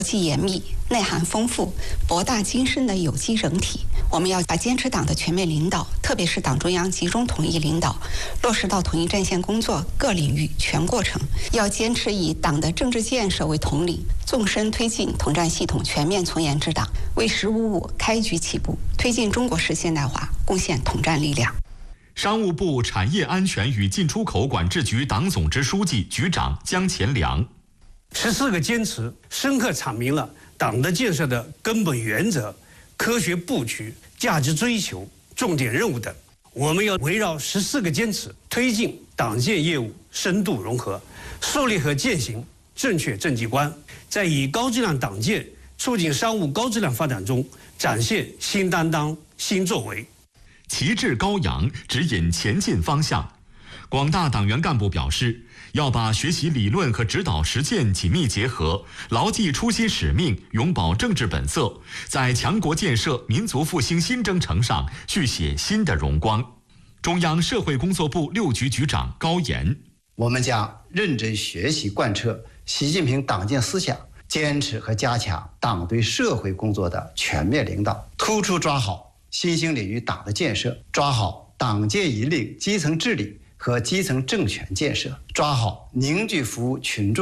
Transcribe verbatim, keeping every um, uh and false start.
既严密、内涵丰富、博大精深的有机整体。我们要把坚持党的全面领导，特别是党中央集中统一领导，落实到统一战线工作各领域全过程。要坚持以党的政治建设为统领，纵深推进统战系统全面从严治党，为“十五五”开局起步，推进中国式现代化贡献统战力量。 商务部产业安全与进出口管制局党总支书记、局长姜乾良。 十四个坚持深刻阐明了党的建设的根本原则、科学布局、价值追求、重点任务等。我们要围绕十四个坚持，推进党建业务深度融合，树立和践行正确政绩观，在以高质量党建促进商务高质量发展中展现新担当、新作为。 旗帜高扬，指引前进方向。广大党员干部表示，要把学习理论和指导实践紧密结合，牢记初心使命，永葆政治本色，在强国建设、民族复兴新征程上续写新的荣光。中央社会工作部六局局长高岩： 我们将认真学习贯彻习近平党建思想，坚持和加强党对社会工作的全面领导，突出抓好新兴领域党的建设，抓好党建引领基层治理和基层政权建设，抓好凝聚服务群众